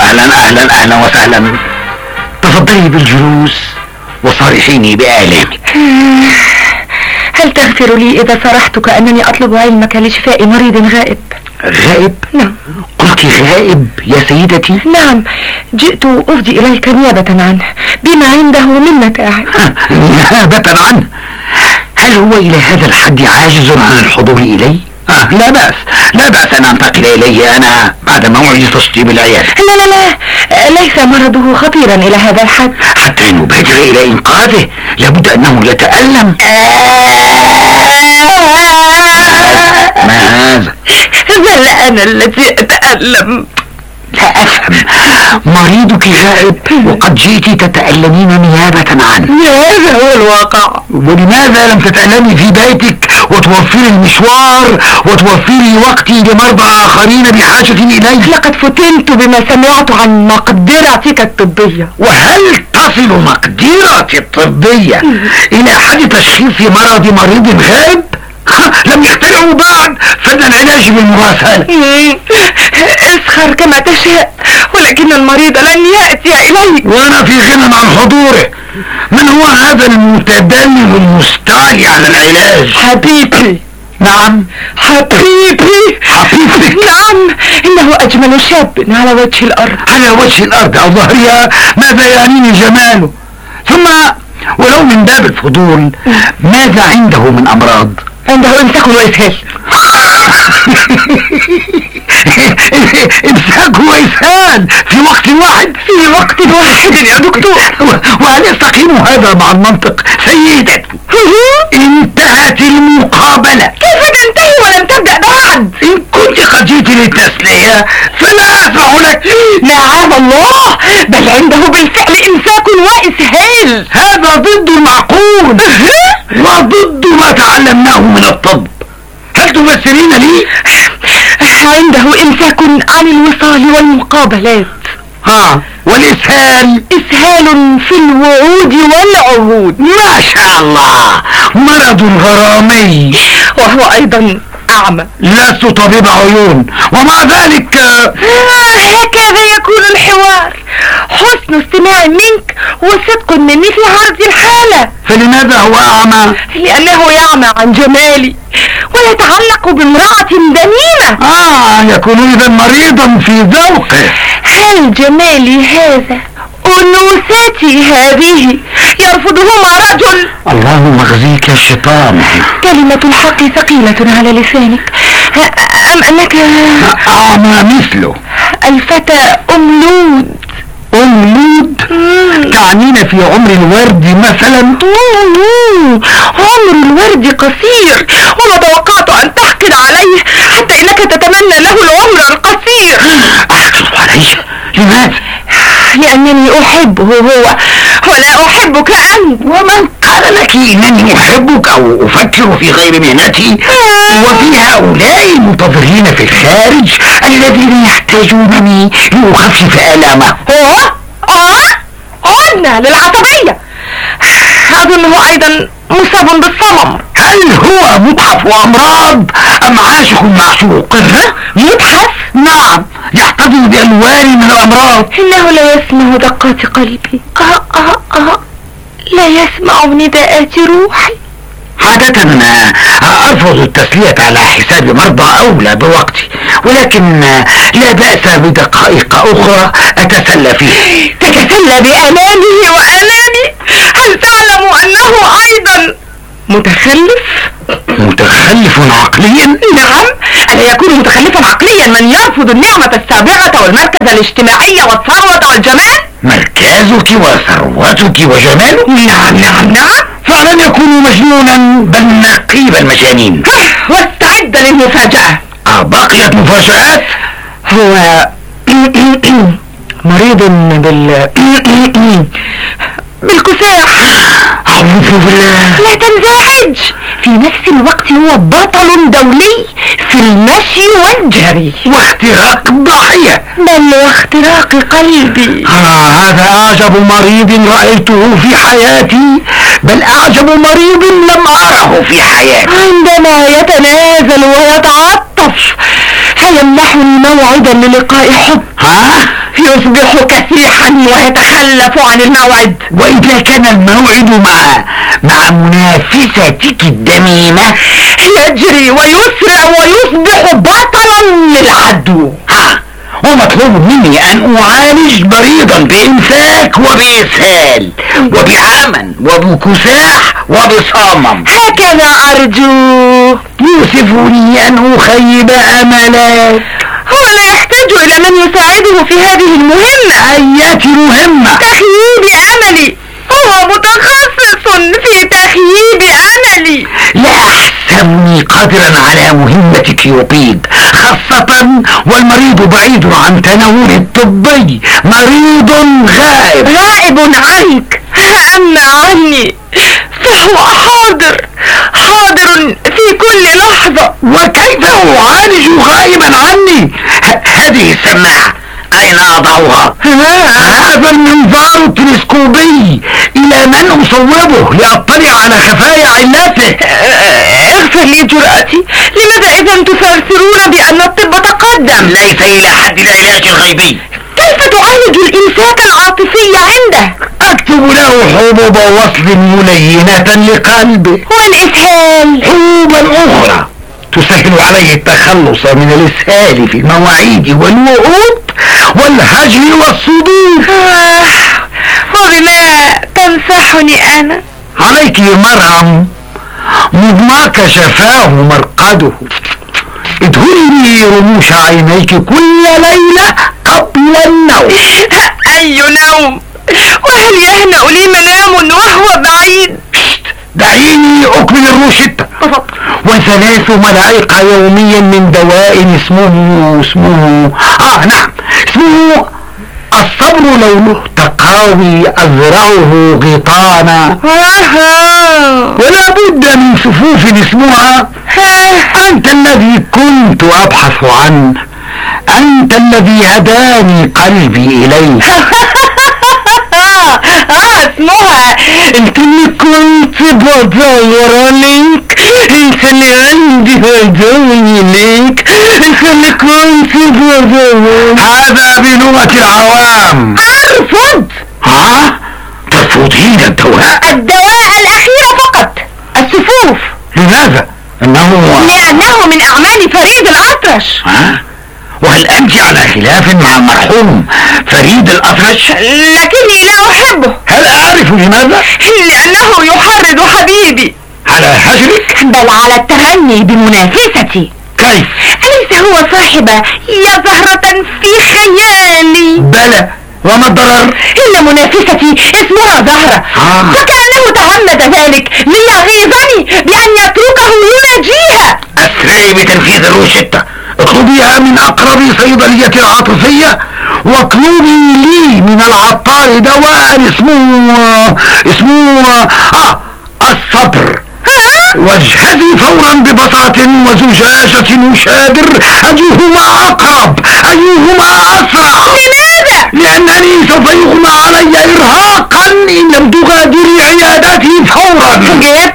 اهلا اهلا اهلا وسهلا. تفضلي بالجلوس وصارحيني بآلامك. هل تغفر لي إذا صرحتك أنني أطلب علمك لشفاء مريض غائب؟ غائب؟ نعم. قلت غائب يا سيدتي؟ نعم، جئت أفضي إليك نيابة عنه بما عنده من متاع. نيابة عنه؟ هل هو إلى هذا الحد عاجز عن الحضور إلي؟ لا بأس، لا بأس أن أنتقل إليه أنا بعد موعد تشطيب العيادة. لا لا لا، ليس مرضه خطيرا إلى هذا الحد حتى نبادر إلى إنقاذه. لابد أنه يتألم. ما هذا؟ بل أنا الذي أتألم. لا أفهم. مريضك غائب وقد جئت تتألمين نيابة عنه. هذا هو الواقع. ولماذا لم تتألمي في بيتك وتوفري المشوار وتوفري وقتي لمرضى آخرين بحاجة إليه؟ لقد فتنت بما سمعت عن مقدرتك الطبية. وهل تصل مقدرتي الطبية إلى حد تشخيص مريض غائب؟ لم يخترعوا بعد فن العلاج بالمراسلة. اسخر كما تشاء، ولكن المريض لن يأتي إليك وأنا في غنى عن حضوره. من هو هذا المتدلل المستعلي على العلاج؟ حبيبي. نعم حبيبي. حبيبي؟ نعم، إنه أجمل شاب على وجه الأرض. على وجه الأرض أو ظهرها؟ ماذا يعنيني جماله؟ ثم ولو من باب الفضول، ماذا عنده من أمراض؟ عنده إمساك وإسهال. إمساك وإسهال في وقت واحد؟ في وقت واحد يا دكتور. وهل يستقيم هذا مع المنطق؟ سيدتي، انتهت المقابلة. كيف تنتهي ولم تبدأ بعد؟ إن كنت قد جئت للتسلية فلا أسمح لك. نعم الله، بل عنده بالفعل إمساك وإسهال. هذا ضد المعقول وضد ما تعلمناه من الطب. هل تفسرين لي؟ عنده إمساك عن الوصال والمقابلات. والإسهال؟ إسهال في الوعود والعهود. ما شاء الله، مرض غرامي. وهو أيضا أعمى. لست طبيب عيون ومع ذلك هكذا يكون الحوار. حسن استماع منك وصدق مني في عرض الحالة. فلماذا هو أعمى؟ لأنه يعمى عن جمالي ويتعلق بامرأة دميمة. يكون إذا مريضا في ذوقه. هل جمالي هذا، أنوثتي هذه، يرفضهما رجل؟ اللهم اخزيك يا شيطان. كلمة الحق ثقيلة على لسانك. أم أنك أعمى مثله؟ الفتى أملود. أملود؟ تعنين في عمر الورد مثلا؟ عمر الورد قصير، وما توقعت أن تحقد عليه حتى إنك تتمنى له العمر القصير. أحقد عليه؟ لماذا؟ لأنني أحبه هو ولا أحبك أنت. ومن قال لك إنني أحبك أو أفكر في غير مهنتي؟ وفي هؤلاء المنتظرين في الخارج الذين يحتاجونني لأخفف آلامه. عدنا للعصبية. أظنه أيضا مصاب بالصمم. هل هو متحف وأمراض أم عاشق معشوق؟ متحف؟ نعم، يحتضن بألوان من الأمراض. إنه لا يسمع دقات قلبي. لا يسمع نداءات روحي. عادة أرفض التسلية على حساب مرضى أولى بوقتي، ولكن لا بأس بدقائق أخرى أتسلى فيه. تتسلى بآلامه وآلامي؟ هل تعلم أنه أيضا متخلف؟ متخلف عقليا؟ نعم، ألا يكون متخلفا عقليا من يرفض النعمة السابغة والمركز الاجتماعي والثروة والجمال؟ مركزك وثروتك وجمالك؟ نعم. فلن يكون مجنونا بل نقيب المجانين. واستعد للمفاجأة. بقيت مفاجآت؟ هو مريض بالكفاح. أعوذ بالله. لا تنزعج، في نفس الوقت هو بطل دولي في المشي والجري واختراق الضاحية، بل واختراق قلبي. هذا أعجب مريض رأيته في حياتي، بل أعجب مريض لم أره في حياتي. عندما يتنازل ويتعطف فيمنحني موعدا للقاء حب. يصبح كسيحا ويتخلف عن الموعد. وإذا كان الموعد مع منافستك الدميمة يجري ويسرع ويصبح بطلا للعدو. ومطلوب مني أن أعالج مريضا بإمساك وبإسهال وبعمى وبكساح وبصمم. هكذا أرجو. يؤسفني أن أخيب أملك. هو لا يحتاج إلى من يساعده في هذه المهمة. أية مهمة؟ تخييب أملي. هو متخصص في تخييب أملي. لا أحسبني قادرا على مهمة كيوبيد، خاصة والمريض بعيد عن تناول الطبي، مريض غائب. غائب عنك، أما عني فهو حاضر في كل لحظة. وكيف أعالج غائبا عني؟ هذه السماعة أين أضعها؟ هذا المنظار التلسكوبي إلى من أصوبه لأطلع على خفايا علته؟ اغفر لي جرأتي. لماذا إذا تفسرون بأن الطب تقدم؟ ليس إلى حد العلاج الغيبي. كيف تعالج الإمساك العاطفي عنده؟ أكتب له حبوب وصل ملينة لقلبه. والإسهال؟ حبوبا أخرى تسهل عليه التخلص من الإسهال في المواعيد والوعود والهجر والصدور. وبما تنصحني أنا؟ عليك مرهم مضماك شفاه مرقده. ادهني رموش عينيك كل ليلة قبل النوم. أي نوم؟ وهل يهنأ لي منام وهو بعيد؟ دعيني أكمل الروشتة. و3 ملعقة يوميا من دواء اسمه الصبر لونه تقاوي أزرعه غطانا. ولا بد من صفوف اسمها أنت الذي كنت أبحث عنه، أنت الذي هداني قلبي إليه. اسمها انت اللي كنت بدور عليك، انت اللي عندي هداني ليك، انت اللي كنت بدور. هذا بلغة العوام. أرفض. ترفضين الدواء؟ الدواء الأخير فقط، الصفوف. لماذا؟ لأنه من أعمال فريد الأطرش. وهل أنت على خلاف مع المرحوم فريد الأطرش؟ لكني لا أحبه. هل أعرف لماذا؟ لأنه يحرض حبيبي على هجرك؟ بل على التغني بمنافستي. كيف؟ أليس هو صاحب يا زهرة في خيالي؟ بلى، وما الضرر؟ إن منافستي اسمها زهرة. وكأنه تعمد ذلك ليغيظني بأن يتركه يناجيها. أسرعي بتنفيذ الروشتة، اطلبيها من أقرب صيدلية عاطفية، واطلبي لي من العطار دواء اسمه الصبر. واجهزي فورا ببصرة وزجاجة وشادر، أيهما أقرب، أيهما أسرع. لماذا؟ لأنني سوف يغمى علي إرهاقا إن لم تغادري عيادتي فورا. عيادة